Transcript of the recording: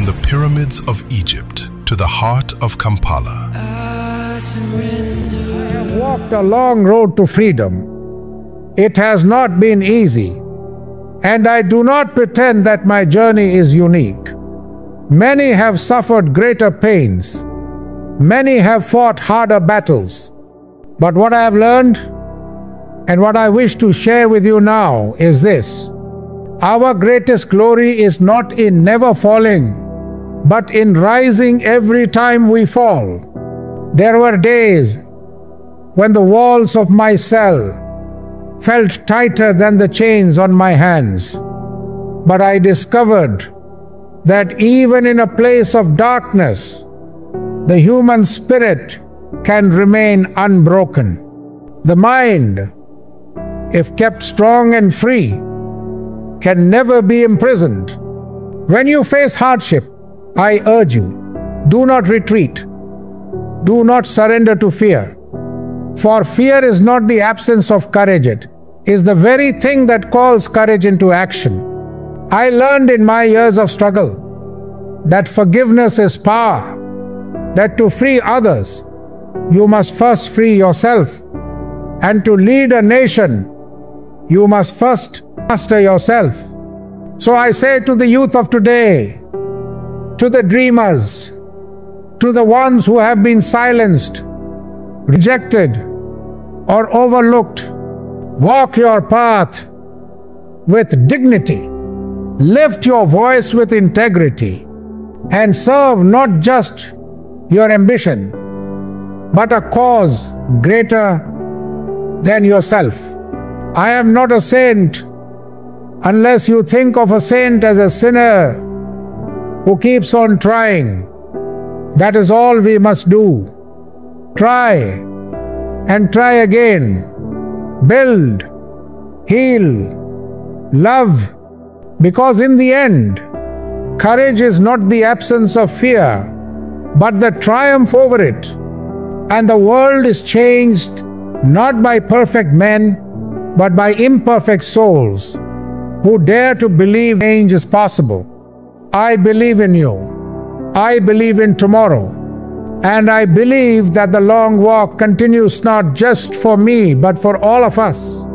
the pyramids of Egypt to the heart of Kampala. I have walked a long road to freedom. It has not been easy, and I do not pretend that my journey is unique. Many have suffered greater pains. Many have fought harder battles. But what I have learned and what I wish to share with you now is this. Our greatest glory is not in never falling, but in rising every time we fall. There were days when the walls of my cell felt tighter than the chains on my hands. But I discovered that even in a place of darkness, the human spirit can remain unbroken. The mind, if kept strong and free, can never be imprisoned. When you face hardship, I urge you, do not retreat. Do not surrender to fear. For fear is not the absence of courage, it is the very thing that calls courage into action. I learned in my years of struggle that forgiveness is power, that to free others, you must first free yourself, and to lead a nation, you must first master yourself. So I say to the youth of today, to the dreamers, to the ones who have been silenced, rejected, or overlooked, walk your path with dignity. Lift your voice with integrity and serve not just your ambition, but a cause greater than yourself. I am not a saint unless you think of a saint as a sinner who keeps on trying. That is all we must do. Try and try again. Build, heal, love. Because in the end, courage is not the absence of fear, but the triumph over it. And the world is changed not by perfect men, but by imperfect souls who dare to believe change is possible. I believe in you. I believe in tomorrow. And I believe that the long walk continues not just for me, but for all of us.